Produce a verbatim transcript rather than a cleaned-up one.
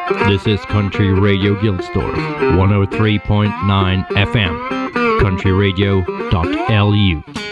This is Country Radio Gilsdorf, one oh three point nine F M, country radio dot L U.